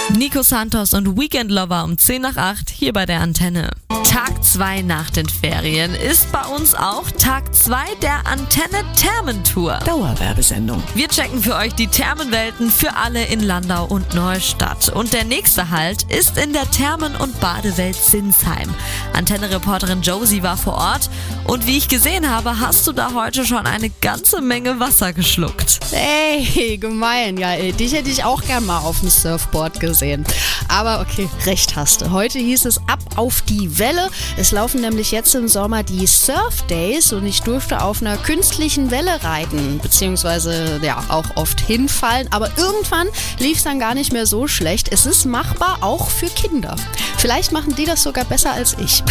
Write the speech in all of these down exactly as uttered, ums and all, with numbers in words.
Nico Santos und Weekend Lover um zehn nach acht hier bei der Antenne. Tag zwei nach den Ferien ist bei uns auch Tag zwei der Antenne Thermentour. Dauerwerbesendung. Wir checken für euch die Thermenwelten für alle in Landau und Neustadt. Und der nächste Halt ist in der Thermen- und Badewelt Sinsheim. Antenne-Reporterin Josie war vor Ort und wie ich gesehen habe, hast du da heute schon eine ganze Menge Wasser geschluckt. Ey, gemein. Ja, ey, dich hätte ich auch gern mal auf dem Surfboard gesehen. Aber okay, recht hast du. Heute hieß es ab auf die Welle. Es laufen nämlich jetzt im Sommer die Surf Days und ich durfte auf einer künstlichen Welle reiten, beziehungsweise ja auch oft hinfallen. Aber irgendwann lief es dann gar nicht mehr so schlecht. Es ist machbar, auch für Kinder. Vielleicht machen die das sogar besser als ich.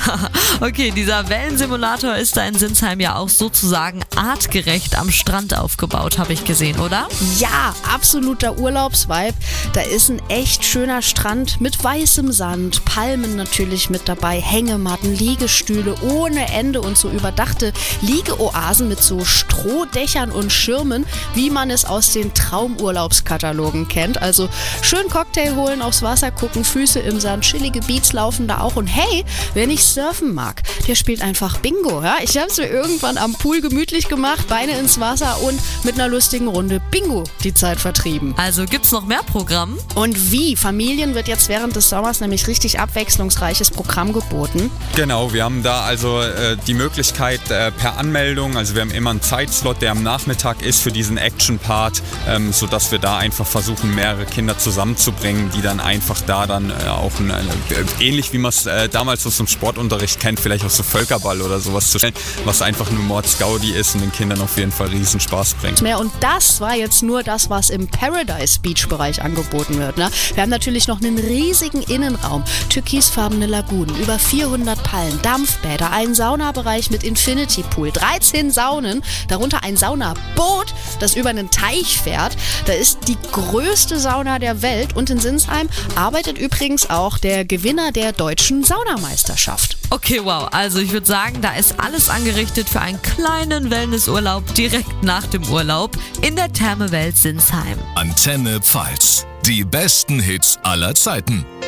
Okay, dieser Wellensimulator ist da in Sinsheim ja auch sozusagen artgerecht am Strand aufgebaut, habe ich gesehen, oder? Ja, absoluter Urlaubsvibe. Da ist ein echt schöner Strand mit weißem Sand, Palmen natürlich mit dabei, Hängematten, Liegestühle ohne Ende und so überdachte Liegeoasen mit so Strohdächern und Schirmen, wie man es aus den Traumurlaubskatalogen kennt. Also schön Cocktail holen, aufs Wasser gucken, Füße im Sand, chillige Beats laufen da auch. Und hey, wer nicht surfen mag, der spielt einfach Bingo. Ja? Ich habe es mir irgendwann am Pool gemütlich gemacht, Beine ins Wasser und mit einer lustigen Runde Bingo die Zeit vertrieben. Also gibt's noch mehr Programm? Und wie? Familien wird jetzt während des Sommers nämlich richtig abwechslungsreiches Programm geboten. Genau, wir haben da also äh, die Möglichkeit äh, per Anmeldung, also wir haben immer einen Zeitslot, der am Nachmittag ist für diesen Action-Part, ähm, sodass wir da einfach versuchen, mehrere Kinder zusammenzubringen, die dann einfach da dann äh, auch, ein, äh, ähnlich wie man es äh, damals aus dem Sportunterricht kennt, vielleicht auch so Völkerball oder sowas zu stellen, was einfach nur Mordsgaudi ist und den Kindern auf jeden Fall riesen Spaß bringt. Mehr. Und das war jetzt nur das, was im Paradise Beach Bereich angeboten wird. Ne? Wir haben natürlich noch einen riesigen Innenraum, türkisfarbene Lagunen, über vierhundert Pallen, Dampfbäder, einen Saunabereich mit Infinity Pool, dreizehn Saunen, darunter ein Saunaboot, das über einen Teich fährt. Da ist die größte Sauna der Welt und in Sinsheim arbeitet übrigens auch der Gewinner der deutschen Saunameisterschaft. Okay, wow. Also ich würde sagen, da ist alles angerichtet für einen kleinen Wellnessurlaub direkt nach dem Urlaub in der Thermewelt Sinsheim. Antenne Pfalz. Die besten Hits aller Zeiten.